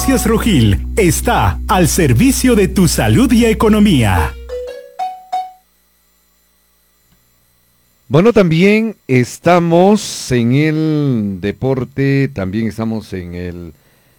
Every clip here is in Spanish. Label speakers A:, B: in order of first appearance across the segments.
A: Farmacias Rojil está al servicio de tu salud y economía.
B: Bueno, también estamos en el deporte, también estamos en el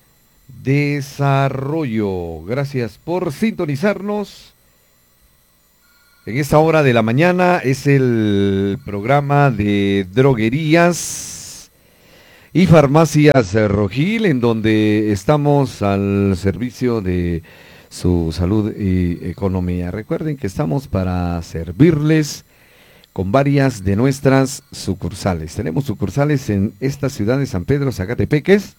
B: desarrollo. Gracias por sintonizarnos. En esta hora de la mañana es el programa de droguerías y farmacias Rojil, en donde estamos al servicio de su salud y economía. Recuerden que estamos para servirles con varias de nuestras sucursales. Tenemos sucursales en esta ciudad de San Pedro, Zacatepeques,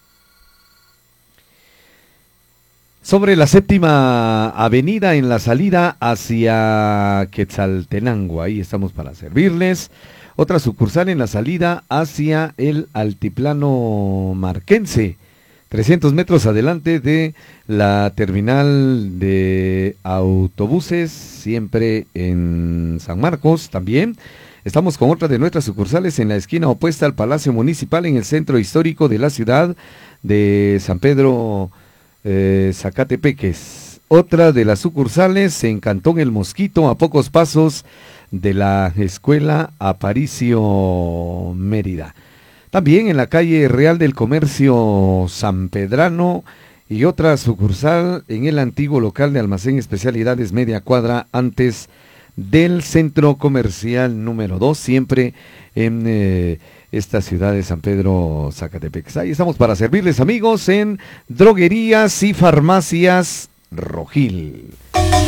B: sobre la 7ª Avenida en la salida hacia Quetzaltenango. Ahí estamos para servirles. Otra sucursal en la salida hacia el Altiplano Marquense, 300 metros adelante de la terminal de autobuses, siempre en San Marcos. También estamos con otra de nuestras sucursales en la esquina opuesta al Palacio Municipal, en el centro histórico de la ciudad de San Pedro, Zacatepeques. Otra de las sucursales en Cantón El Mosquito, a pocos pasos de la Escuela Aparicio Mérida. También en la calle Real del Comercio Sanpedrano, y otra sucursal en el antiguo local de Almacén Especialidades, media cuadra antes del Centro Comercial número 2, siempre en esta ciudad de San Pedro, Zacatepec. Ahí estamos para servirles, amigos, en droguerías y farmacias Rojil.